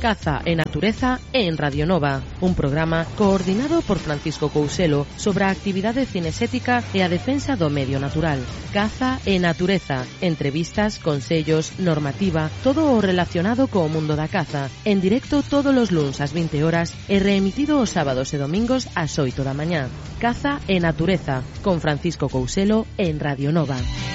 Caza e Natureza en Radio Nova, un programa coordinado por Francisco Couselo sobre a actividade cinesética e a defensa do medio natural. Caza e Natureza, entrevistas, consellos, normativa, todo o relacionado co mundo da caza, en directo todos os luns ás 20 horas e reemitido os sábados e domingos ás 8 da mañá. Caza e Natureza, con Francisco Couselo en Radio Nova.